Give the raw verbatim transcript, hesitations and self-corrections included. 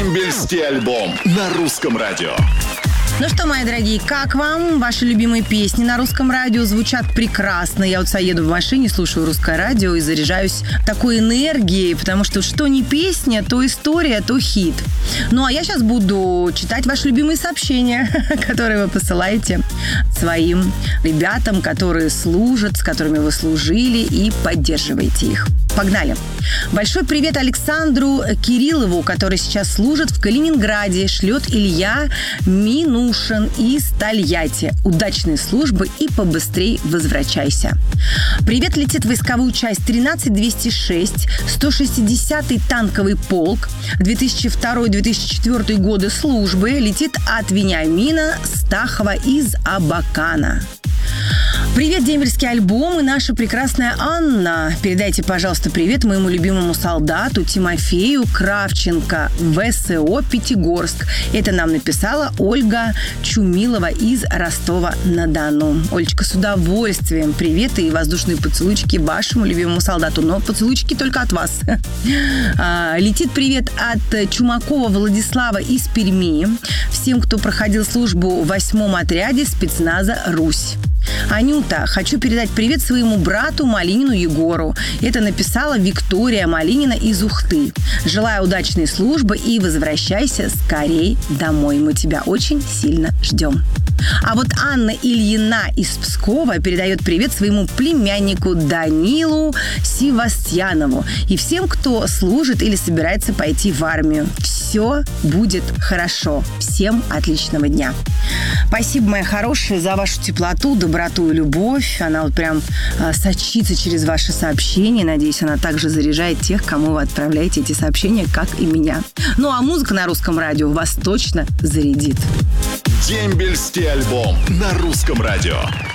Дембельский альбом на русском радио. Ну что, мои дорогие, как вам? Ваши любимые песни на русском радио звучат прекрасно. Я вот еду в машине, слушаю русское радио и заряжаюсь такой энергией, потому что что не песня, то история, то хит. Ну, а я сейчас буду читать ваши любимые сообщения, которые вы посылаете своим ребятам, которые служат, с которыми вы служили, и поддерживаете их. Погнали. Большой привет Александру Кириллову, который сейчас служит в Калининграде. Шлет Илья Минушин из Тольятти. Удачной службы и побыстрей возвращайся. Привет летит войсковую часть тринадцать двести шесть, сто шестидесятый танковый полк, две тысячи второй - две тысячи четвёртый годы службы. Летит от Вениамина Стахова из Абакана. Привет, дембельский альбом и наша прекрасная Анна. Передайте, пожалуйста, привет моему любимому солдату Тимофею Кравченко, ВСО Пятигорск. Это нам написала Ольга Чумилова из Ростова-на-Дону. Олечка, с удовольствием привет и воздушные поцелуйчики вашему любимому солдату. Но поцелуйчики только от вас. Летит привет от Чумакова Владислава из Перми. Всем, кто проходил службу в восьмом отряде спецназа «Русь». Анюта, хочу передать привет своему брату Малинину Егору. Это написала Виктория Малинина из Ухты. Желаю удачной службы и возвращайся скорей домой. Мы тебя очень сильно ждем. А вот Анна Ильина из Пскова передает привет своему племяннику Данилу Севастьянову и всем, кто служит или собирается пойти в армию. Все будет хорошо. Всем отличного дня. Спасибо, моя хорошая, за вашу теплоту, доброту и любовь. Она вот прям э, сочится через ваши сообщения. Надеюсь, она также заряжает тех, кому вы отправляете эти сообщения, как и меня. Ну, а музыка на русском радио вас точно зарядит. Дембельский альбом на русском радио.